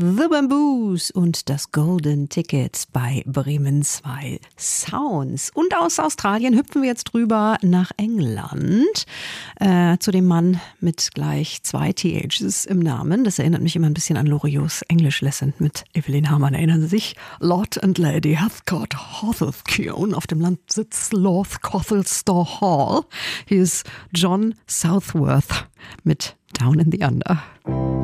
The Bamboos und das Golden Ticket bei Bremen 2 Sounds. Und aus Australien hüpfen wir jetzt rüber nach England zu dem Mann mit gleich 2 THs im Namen. Das erinnert mich immer ein bisschen an Loriots English Lesson mit Evelyn Hamann. Erinnern Sie sich? Lord and Lady Heathcote Hawthorne auf dem Landsitz North Cothelstone Hall. Hier ist John Southworth mit Down in the Under.